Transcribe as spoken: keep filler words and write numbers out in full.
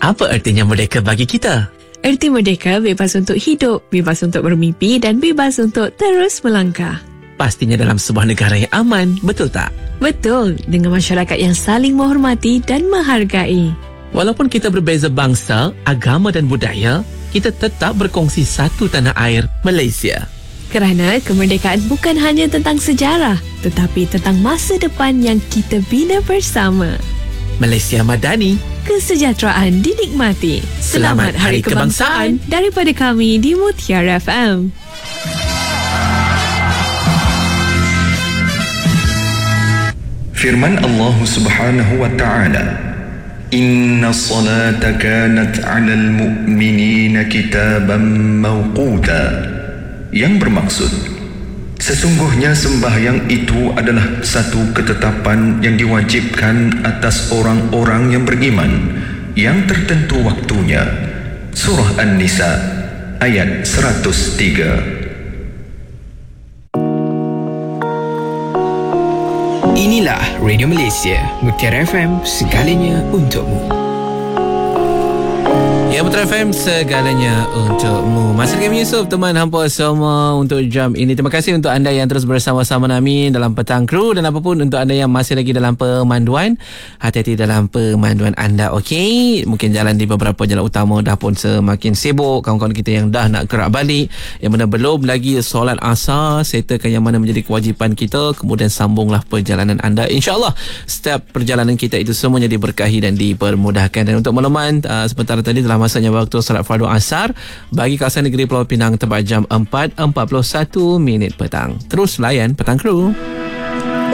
Apa artinya merdeka bagi kita? Erti merdeka bebas untuk hidup, bebas untuk bermimpi dan bebas untuk terus melangkah. Pastinya dalam sebuah negara yang aman, betul tak? Betul, dengan masyarakat yang saling menghormati dan menghargai. Walaupun kita berbeza bangsa, agama dan budaya, kita tetap berkongsi satu tanah air, Malaysia. Kerana kemerdekaan bukan hanya tentang sejarah, tetapi tentang masa depan yang kita bina bersama. Malaysia Madani, kesejahteraan dinikmati. Selamat Hari Kebangsaan daripada kami di Mutiara F M. Firman Allah Subhanahu wa taala, Inna salata kanat 'alal mu'minina kitaban mawquta, yang bermaksud sesungguhnya sembahyang itu adalah satu ketetapan yang diwajibkan atas orang-orang yang beriman, yang tertentu waktunya. Surah An-Nisa ayat seratus tiga. Inilah Radio Malaysia, Mutiara F M, segalanya untukmu. Ya, Mutiara F M, segalanya untukmu. Masih kami Yusof, teman hampa semua untuk jam ini. Terima kasih untuk anda yang terus bersama-sama kami dalam Petang Kru, dan apapun untuk anda yang masih lagi dalam pemanduan, hati-hati dalam pemanduan anda, okey? Mungkin jalan di beberapa jalan utama dah pun semakin sibuk. Kawan-kawan kita yang dah nak gerak balik, yang mana belum lagi solat asar, settlekan yang mana menjadi kewajipan kita, kemudian sambunglah perjalanan anda. InsyaAllah setiap perjalanan kita itu semuanya diberkahi dan dipermudahkan. Dan untuk makluman, uh, sebentar tadi dalam masanya waktu solat fardu asar bagi kawasan negeri Pulau Pinang tepat jam empat empat puluh satu minit petang. Terus layan Petang Kru.